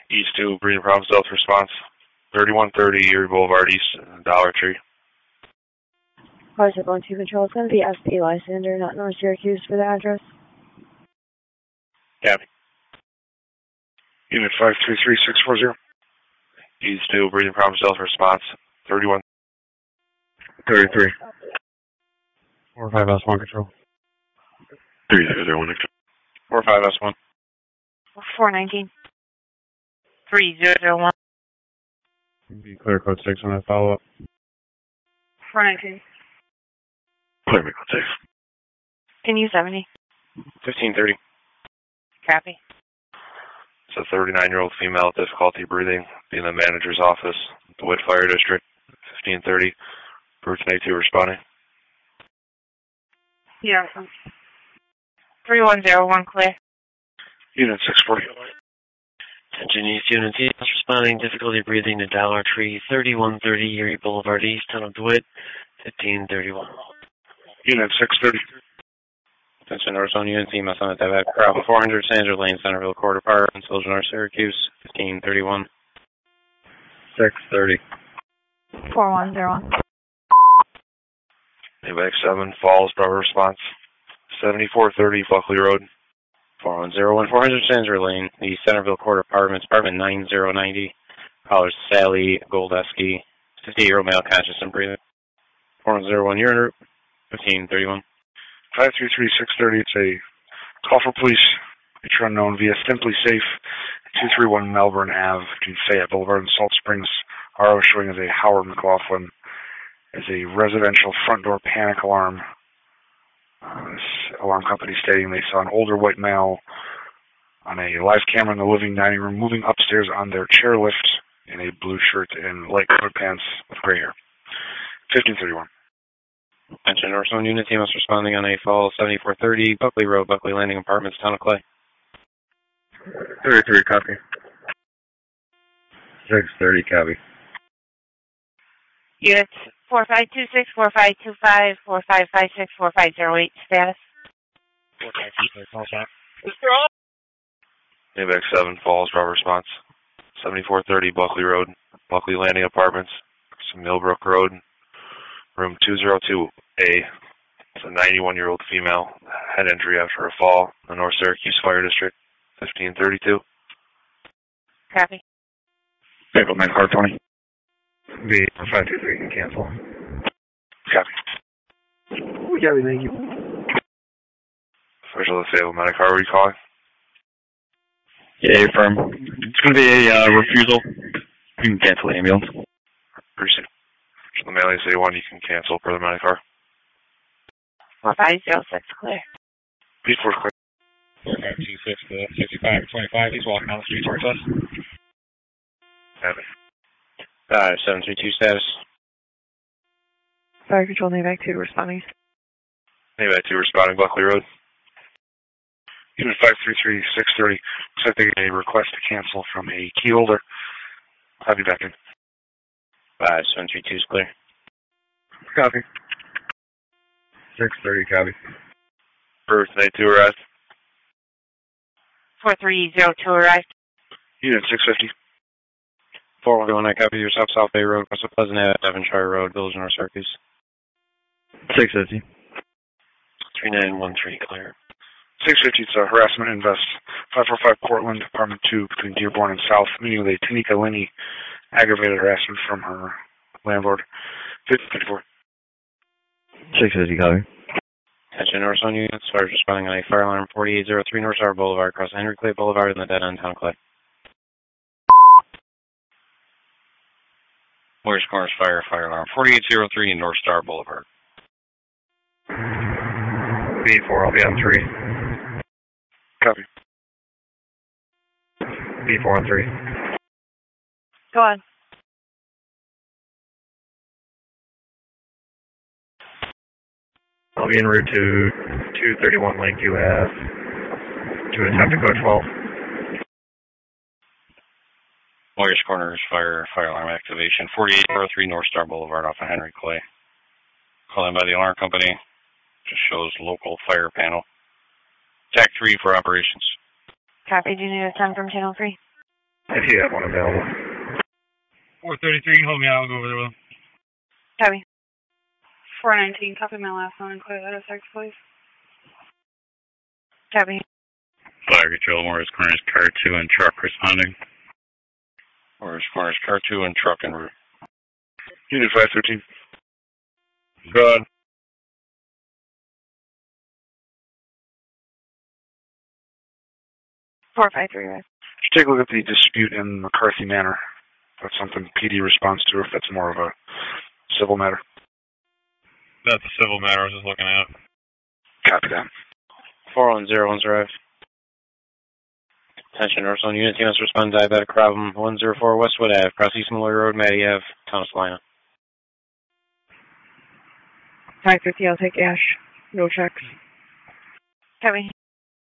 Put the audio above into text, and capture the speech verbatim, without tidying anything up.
East two, breathing problems, Delta response. thirty-one thirty, Erie Boulevard, East, Dollar Tree. Project one two Control, it's going to be S P Lysander, not North Syracuse for the address. Copy. Unit five three three six four zero. East two, breathing problems, Delta response. thirty-one thirty-three. four five S one Control. three zero zero one. four five S one. four nineteen. three zero zero one. Be clear code six on that follow-up. four nineteen. Clear me code six. Can you seventy? fifteen thirty. Copy. It's a thirty-nine-year-old female with difficulty breathing in the manager's office, the Wood Fire District, fifteen thirty. Bruce eighty-two responding. Yeah. three one zero one clear. Unit six forty. Attention East Unit East responding, difficulty breathing to Dollar Tree, thirty-one thirty Erie Boulevard East, Town of DeWitt, fifteen thirty-one. Unit six thirty. Attention North Zone Unit Team, I sent that crowd four hundred Sandra Lane, Centerville Court Apartments, Village North Syracuse, fifteen thirty-one. six thirty. four one zero one. Mayback seven, Falls, Brother response. seventy-four thirty Buckley Road. four one zero one, four hundred Sandra Lane, the Centerville Court Apartments, apartment nine zero ninety. Callers Sally Goldeski, fifty-eight-year-old male, conscious and breathing. four one zero one, you're en route, fifteen thirty-one. five three three six thirty, it's a call for police, nature unknown, via Simply Safe, two three one Melbourne Avenue, between Fayette Boulevard and Salt Springs. R O showing as a Howard McLaughlin as a residential front door panic alarm. Uh, this alarm company stating they saw an older white male on a live camera in the living dining room moving upstairs on their chairlift in a blue shirt and light colored pants with gray hair. fifteen thirty-one. Attention North Zone Unit Team is responding on a fall seventy-four thirty Buckley Road, Buckley Landing Apartments, Town of Clay. thirty-three, copy. six thirty, copy. Units four five two six, four five two five, four five five six, four five zero eight, status. four five two six, all shot. Mayback seven, Falls, Brother response. seventy-four thirty Buckley Road, Buckley Landing Apartments, Millbrook Road, room two oh two A. It's a ninety-one-year-old female, head injury after a fall, the North Syracuse Fire District, fifteen thirty-two. Copy. Vehicle nine car twenty. B five two three, cancel. Copy. We got it, thank you. Official disabled medic, how are we calling? Yeah, firm. It's going to be a uh, refusal. You can cancel the ambulance. Appreciate it. The mailing city one, you can cancel per the medic car. four five zero six, clear. P four clear. four five two six, fifty-five twenty-five, he's walking down the street towards us. Copy. Uh, seven three two status. Fire Control, Navac two, responding. Mayback two, responding Buckley Road. Unit five three three six thirty, accepting a request to cancel from a key holder. I'll be back in. Uh, seven three two is clear. Copy. six thirty, copy. Bruce eighty-two arrived. four three zero two arrived. Unit six fifty. four one one, I copy yourself, South Bay Road, West of Pleasant Ave, Devonshire Road, Village North Syracuse. six fifty. three nine one three, clear. six fifty, it's a harassment invest. five four five Portland, apartment two, between Dearborn and South, meeting with a Tanika Linney, aggravated harassment from her landlord. fifteen fifty-four. six fifty, copy. Attention North Zone units, fire responding on a fire alarm forty-eight oh three North Star Boulevard, across Henry Clay Boulevard in the dead end, Town of Clay. Warriors Corners Fire, fire alarm forty-eight oh three North Star Boulevard. B four, I'll be on three. Copy. B four on three. Go on. I'll be en route to two thirty-one Lakeview Ave to attempt to go twelve. Warriors Corners Fire, fire alarm activation forty-eight oh three North Star Boulevard off of Henry Clay. Call in by the alarm company. Just shows local fire panel. T A C three for operations. Copy. Do you need a ten from channel three? If you have one available. four thirty-three, hold me out, I'll go over there with him. Copy. four nineteen, copy my last one and clear that as X, please. Copy. Fire control, Morris Corners, car two and truck responding. Morris Corners, car two and truck en route. Unit five thirteen. Good. four five three, right. Just take a look at the dispute in McCarthy Manor. That's something P D responds to, if that's more of a civil matter. That's a civil matter I was just looking at. Copy that. four one zero one's arrived. Attention, North Zone Unit, you must respond to diabetic problem one zero four Westwood Ave, across East Malloy Road, Matty Ave, Thomas Lina. five fifty, I'll take Ash. No checks. Copy.